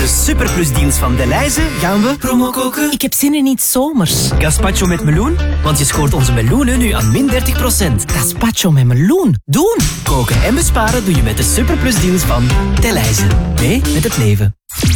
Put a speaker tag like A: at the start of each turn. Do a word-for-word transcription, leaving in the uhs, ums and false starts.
A: De Superplus-deals van Delhaize gaan we promo koken.
B: Ik heb zin in iets zomers.
A: Gazpacho met meloen, want je scoort onze meloenen nu aan min dertig procent.
B: Gazpacho met meloen. Doen!
A: Koken en besparen doe je met de Superplus-deals van Delhaize. Mee met het leven.